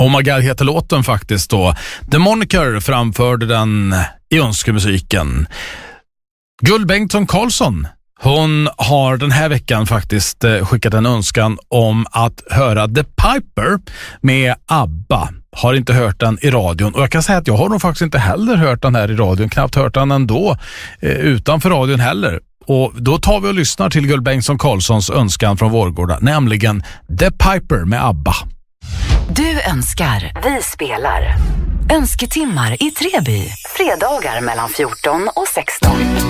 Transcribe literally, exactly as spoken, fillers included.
Oh My God heter låten faktiskt då. The Moniker framförde den i önskemusiken. Gull Bengtsson Karlsson, hon har den här veckan faktiskt skickat en önskan om att höra The Piper med ABBA. Har inte hört den i radion. Och jag kan säga att jag har nog faktiskt inte heller hört den här i radion. Knappt hört den ändå eh, utanför radion heller. Och då tar vi och lyssnar till Gull Bengtsson Karlssons önskan från Vårgårda, nämligen The Piper med ABBA. Du önskar, vi spelar. Önsketimmar i Treby. Fredagar mellan fjorton och sexton.